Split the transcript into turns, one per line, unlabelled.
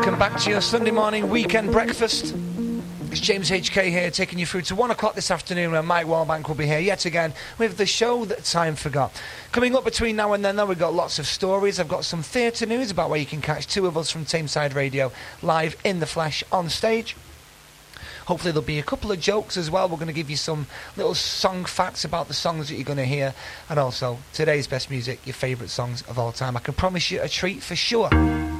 Welcome back to your Sunday morning weekend breakfast. It's James HK here, taking you through to 1 o'clock this afternoon, where Mike Warbank will be here yet again with the show that time forgot. Coming up between now and then, though, we've got lots of stories. I've got some theatre news about where you can catch two of us from Tameside Radio live in the flesh on stage. Hopefully there'll be a couple of jokes as well. We're going to give you some little song facts about the songs that you're going to hear. And also, today's best music, your favourite songs of all time. I can promise you a treat for sure.